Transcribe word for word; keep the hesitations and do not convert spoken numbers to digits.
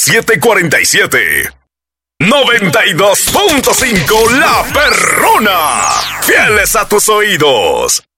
siete cuarenta y siete. noventa y dos punto cinco La Perrona. Fieles a tus oídos.